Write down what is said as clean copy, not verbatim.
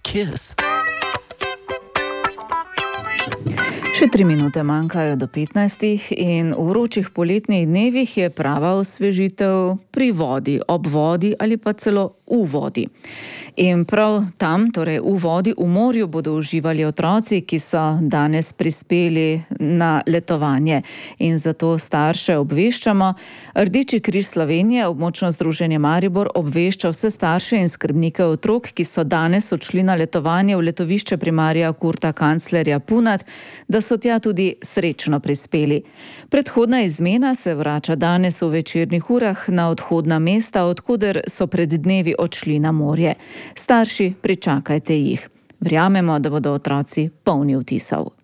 kiss. Še 3 minute manjkajo do 15 in v vročih poletnih dnevih je prava osvežitev pri vodi, ob vodi ali pa celo v vodi. In prav tam, torej v vodi, v morju, bodo uživali otroci, ki so danes prispeli na letovanje. In zato starše obveščamo. Rdeči križ Slovenije, območno združenje Maribor, obvešča vse starše in skrbnike otrok, ki so danes odšli na letovanje v letovišče primarija Kurta Kanclerja Punat, da so tja tudi srečno prispeli. Predhodna izmena se vrača danes v večernih urah na odhodna mesta, odkuder so pred dnevi odšli na morje. Starši, pričakajte jih. Verjamemo, da bodo otroci polni vtisov.